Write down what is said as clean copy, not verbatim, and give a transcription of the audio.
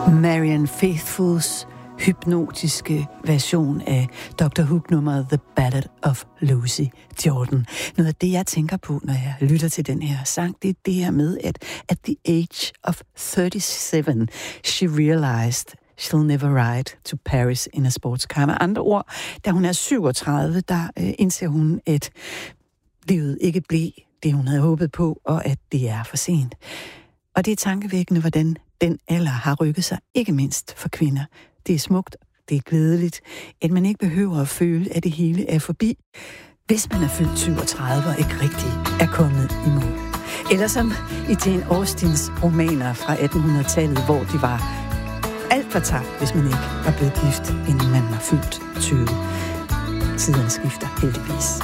Marianne Faithfulls hypnotiske version af Dr. Hook-nummeret The Ballad of Lucy Jordan. Noget af det, jeg tænker på, når jeg lytter til den her sang, det er det her med, at at the age of 37, she realized she'll never ride to Paris in a sports car. Med andre ord, da hun er 37, der indser hun, at livet ikke blev det, hun havde håbet på, og at det er for sent. Og det er tankevækkende, hvordan den alder har rykket sig, ikke mindst for kvinder. Det er smukt, det er glædeligt, at man ikke behøver at føle, at det hele er forbi, hvis man er fyldt 37 og ikke rigtig er kommet i mål. Eller som i Jane Austens romaner fra 1800-tallet, hvor de var alt for tabt, hvis man ikke var blevet gift, inden man var fyldt 20. Tiderne skifter heldigvis.